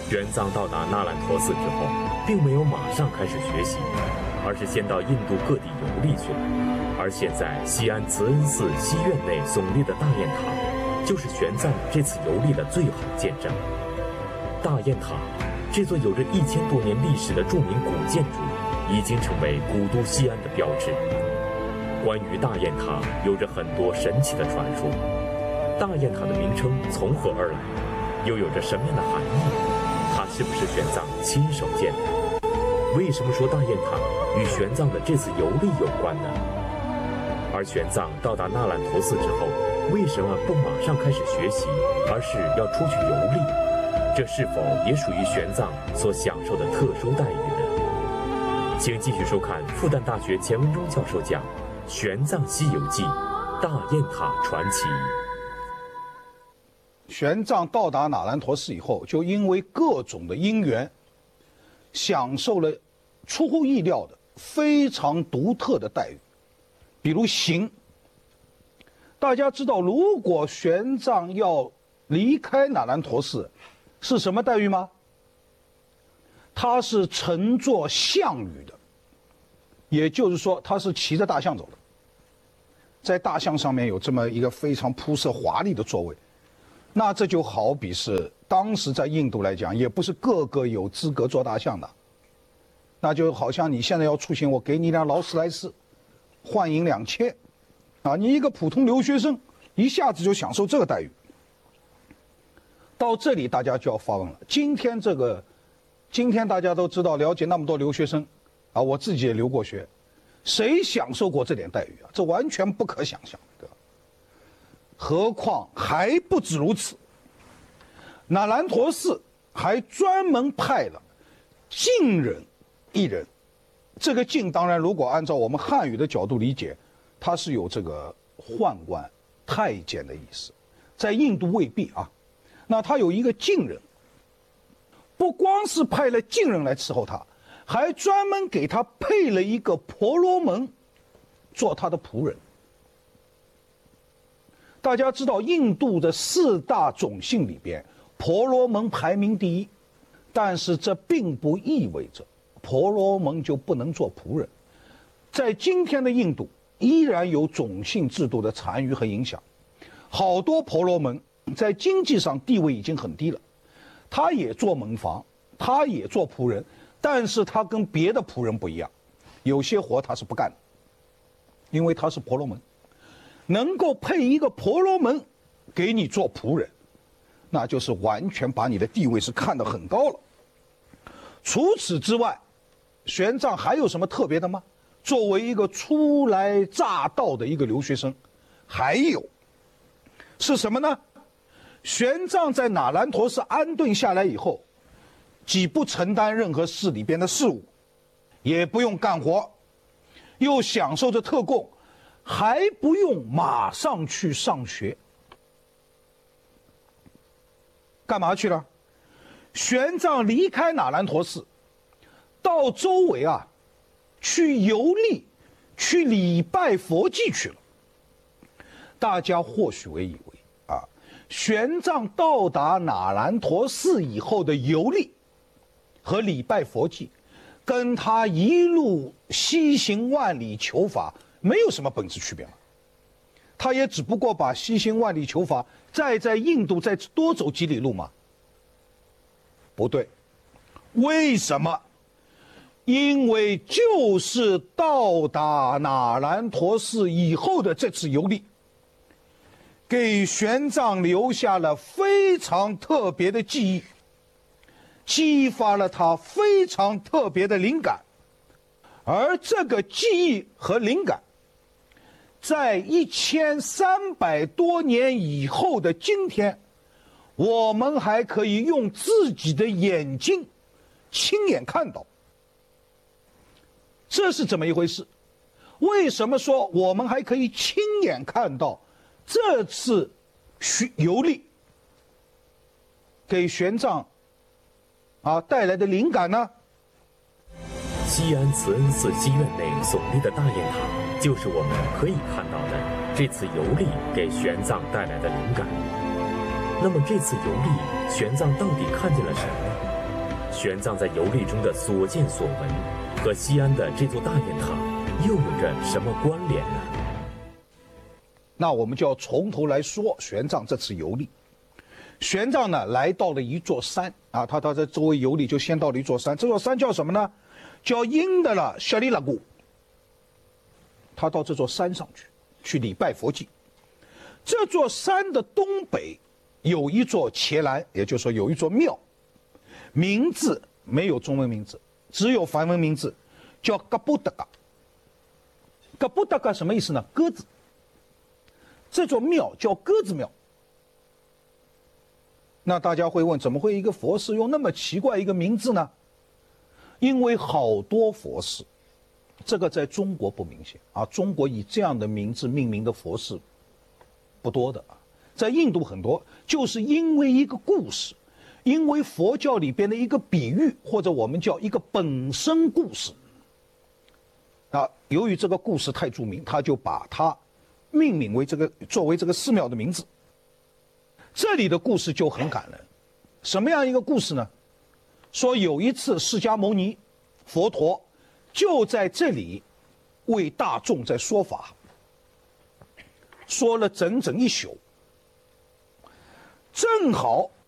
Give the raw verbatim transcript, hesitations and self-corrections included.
玄奘到达那兰陀寺之后，并没有马上开始学习，而是先到印度各地游历去了。而现在，西安慈恩寺西院内耸立的大雁塔，就是玄奘这次游历的最好见证。大雁塔，这座有着一千多年历史的著名古建筑，已经成为古都西安的标志。关于大雁塔，有着很多神奇的传说。大雁塔的名称从何而来？又有着什么样的含义？它是不是玄奘亲手建的？为什么说大雁塔与玄奘的这次游历有关呢？而玄奘到达那兰陀寺之后，为什么不马上开始学习，而是要出去游历？这是否也属于玄奘所享受的特殊待遇呢？请继续收看复旦大学钱文忠教授讲《玄奘西游记》大雁塔传奇。 玄奘到达那兰陀寺以后，就因为各种的因缘，享受了出乎意料的非常独特的待遇。比如行，大家知道，如果玄奘要离开那兰陀寺，是什么待遇吗？他是乘坐象羽的，也就是说，他是骑着大象走的，在大象上面有这么一个非常铺设华丽的座位。那这就好比是当时在印度来讲，也不是个个有资格坐大象的，那就好像你现在要出行，我给你一辆劳斯莱斯，换银两千，啊，你一个普通留学生一下子就享受这个待遇。到这里大家就要发问了，今天这个，今天大家都知道，了解那么多留学生，啊，我自己也留过学，谁享受过这点待遇啊？这完全不可想象，对吧？何况还不止如此，那兰陀寺还专门派了净人一人。这个净当然如果按照我们汉语的角度理解，它是有这个宦官太监的意思，在印度未必啊。那他有一个净人，不光是派了净人来伺候他，还专门给他配了一个婆罗门做他的仆人。大家知道，印度的四大种姓里边，婆罗门排名第一，但是这并不意味着婆罗门就不能做仆人。在今天的印度，依然有种姓制度的残余和影响。好多婆罗门在经济上地位已经很低了，他也做门房，他也做仆人，但是他跟别的仆人不一样，有些活他是不干的，因为他是婆罗门。能够配一个婆罗门给你做仆人，那就是完全把你的地位是看得很高了。除此之外，玄奘还有什么特别的吗？作为一个初来乍到的一个留学生，还有是什么呢？玄奘在那兰陀寺安顿下来以后，既不承担任何寺里边的事务，也不用干活，又享受着特供，还不用马上去上学。干嘛去了？玄奘离开那兰陀寺，到周围啊去游历，去礼拜佛迹去了。大家或许会以为啊，玄奘到达那兰陀寺以后的游历和礼拜佛迹，跟他一路西行万里求法没有什么本质区别了。他也只不过把西行万里求法再在印度再多走几里路嘛。不对，为什么？因为就是到达那兰陀寺以后的这次游历，给玄奘留下了非常特别的记忆，激发了他非常特别的灵感。而这个记忆和灵感，在一千三百多年以后的今天，我们还可以用自己的眼睛亲眼看到。这是怎么一回事？为什么说我们还可以亲眼看到这次游历给玄奘啊带来的灵感呢？ 西安慈恩寺西院内耸立的大雁塔，就是我们可以看到的这次游历给玄奘带来的灵感。那么这次游历，玄奘到底看见了什么？ 玄奘在游历中的所见所闻，和西安的这座大雁塔又有着什么关联呢？ 那我们就要从头来说玄奘这次游历。玄奘呢，来到了一座山啊，他他在周围游历，就先到了一座山。这座山叫什么呢？叫英德勒舍利勒谷。他到这座山上去，去礼拜佛祭。这座山的东北有一座伽蓝，也就是说有一座庙，名字没有中文名字，只有梵文名字，叫噶布德嘎。噶布德嘎什么意思呢？鸽子。这座庙叫鸽子庙。那大家会问，怎么会一个佛寺用那么奇怪一个名字呢？因为好多佛寺，这个在中国不明显啊，中国以这样的名字命名的佛寺不多的啊，在印度很多，就是因为一个故事，因为佛教里边的一个比喻，或者我们叫一个本身故事啊，由于这个故事太著名，他就把它命名为这个作为这个寺庙的名字。这里的故事就很感人，什么样一个故事呢？说有一次释迦牟尼佛陀就在这里为大众在说法，说了整整一宿，正好